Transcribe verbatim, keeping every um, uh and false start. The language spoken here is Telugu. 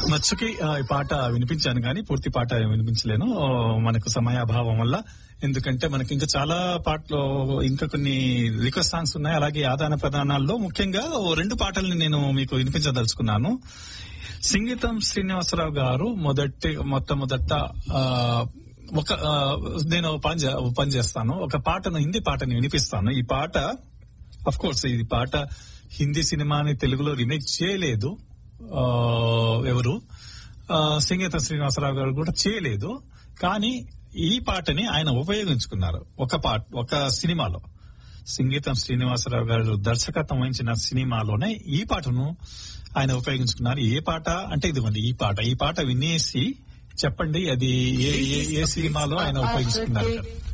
మచ్చుకి ఆ, ఈ పాట వినిపించాను కానీ పూర్తి పాట వినిపించలేను ఆ, మనకు సమయాభావం వల్ల. ఎందుకంటే మనకి ఇంకా చాలా పాటలు ఇంకా కొన్ని రిక్వెస్ట్ సాంగ్స్ ఉన్నాయి. అలాగే ఆదాన ప్రదానాల్లో ముఖ్యంగా ఓ రెండు పాటల్ని నేను మీకు వినిపించదలుచుకున్నాను. సంగీతం శ్రీనివాసరావు గారు మొదటి మొట్టమొదట ఆ, ఒక ఆ, నేను పని చే- పని చేస్తాను. ఒక పాటను హిందీ పాటని వినిపిస్తాను. ఈ పాట అఫ్ కోర్స్ ఈ పాట హిందీ సినిమాని తెలుగులో రీమేక్ చేయలేదు ఆ, ఎవరు ఆ, సంగీతం శ్రీనివాసరావు గారు కూడా చేయలేదు. కానీ ఈ పాటని ఆయన ఉపయోగించుకున్నారు ఒక పాట ఒక సినిమాలో. సంగీతం శ్రీనివాసరావు గారు దర్శకత్వం వహించిన సినిమాలోనే ఈ పాటను ఆయన ఉపయోగించుకున్నారు. ఏ పాట అంటే ఇదిగోండి ఈ పాట. ఈ పాట వినేసి చెప్పండి అది ఏ ఏ- ఏ సినిమాలో ఆయన ఉపయోగించుకున్నారు.